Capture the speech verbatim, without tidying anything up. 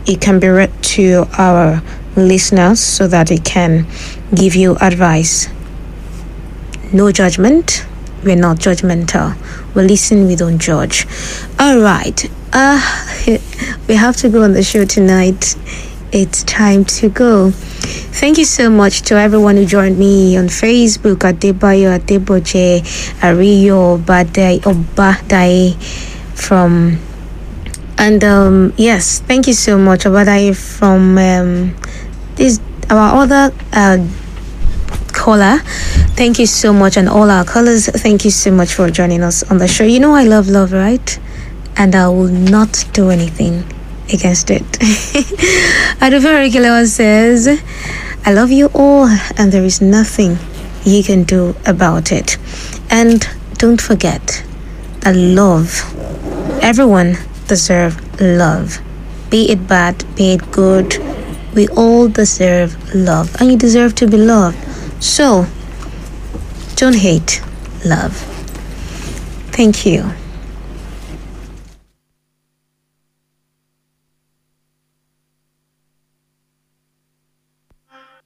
it can be read to our listeners so that it can give you advice. No judgment. We're not judgmental. We listen, we don't judge. All right. Uh, we have to go on the show tonight. It's time to go. Thank you so much to everyone who joined me on Facebook. Adebayo, Adeboje, Ariyo, Badai, Obadai from... And um, yes, thank you so much, Obadai, from um, this our other uh, caller. Thank you so much, and all our callers. Thank you so much for joining us on the show. You know I love love, right? And I will not do anything against it. Adufa Regular says, I love you all, and there is nothing you can do about it. And don't forget that love, everyone deserve love. Be it bad, be it good, we all deserve love, and you deserve to be loved. So don't hate, love. Thank you.